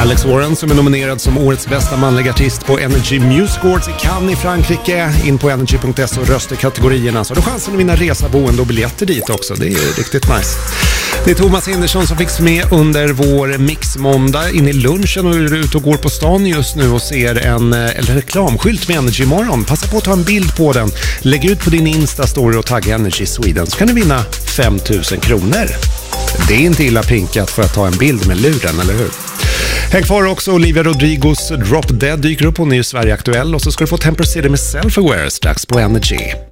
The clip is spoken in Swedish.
Alex Warren som är nominerad som årets bästa manliga artist på Energy Music Awards i Cannes i Frankrike. In på energy.se och rösta i kategorierna så har du chansen att vinna resa, boende och biljetter dit också. Det är riktigt nice. Det är Thomas Henderson som fick med under vår mixmåndag in i lunchen och är ute och går på stan just nu och ser en reklamskylt med Energy imorgon. Passa på att ta en bild på den. Lägg ut på din Insta-story och tagga Energy Sweden så kan du vinna 5 000 kronor. Det är inte illa pinkat för att ta en bild med luren, eller hur? Häng kvar också, Olivia Rodrigos Drop Dead dyker upp, hon är ju Sverige aktuell och så ska du få Temper City med Self-Aware strax på Energy.